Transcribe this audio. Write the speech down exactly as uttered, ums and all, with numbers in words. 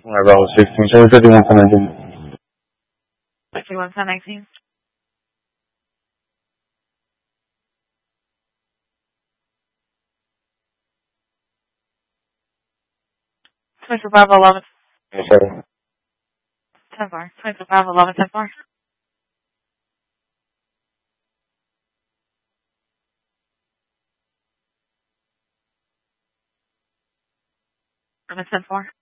Bravo sixteen, seven fifty-one, ten nineteen. fifty-one, ten nineteen. twenty-four, Bravo, eleven. Yes, sir. ten four. twenty-four, Bravo, eleven, ten four. eleven, ten four.